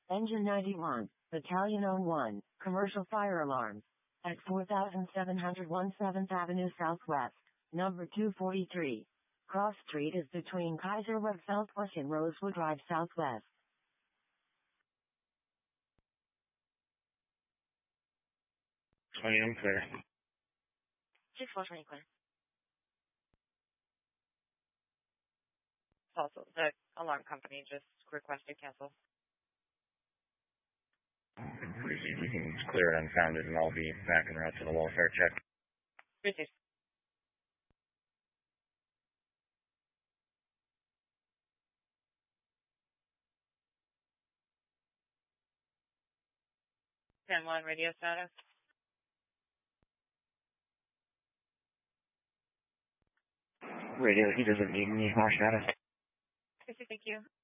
Engine 91, Battalion 01, Commercial Fire Alarms. At 4701 7th Avenue Southwest, number 243. Cross Street is between Kaiser Road Southwest and Rosewood Drive Southwest. I am clear. 6420 clear. Also, the alarm company just requested cancel. You can clear it unfounded and I'll be back en route to the welfare check. Received. Ten 1 radio status. Radio, he doesn't need any more status. Thank you.